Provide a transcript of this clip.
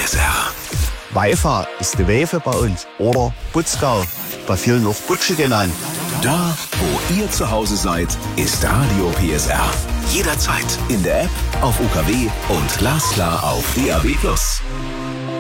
PSR. Weifa ist die Wefe bei uns. Oder Putzgau, bei vielen auch Butsche genannt. Da, wo ihr zu Hause seid, ist Radio PSR. Jederzeit in der App, auf UKW und glasklar auf DAB+.